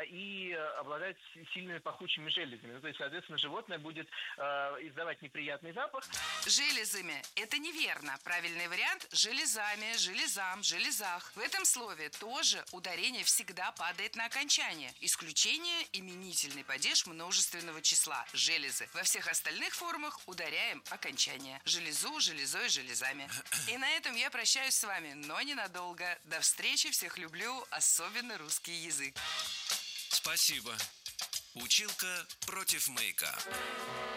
и обладает сильными пахучими железами. Ну, то есть, соответственно, животное будет издавать неприятный запах. Железами. Это неверно. Правильный вариант – железами, железам, железах. В этом слове тоже ударение всегда падает на окончание. Исключение – именительный падеж множественного числа – железы. Во всех остальных формах ударяем окончание. Железу, железой, железами. И на этом я прощаюсь с вами, но ненадолго. До встречи, всех люблю, особенно русский язык. Спасибо. Училка против маяка.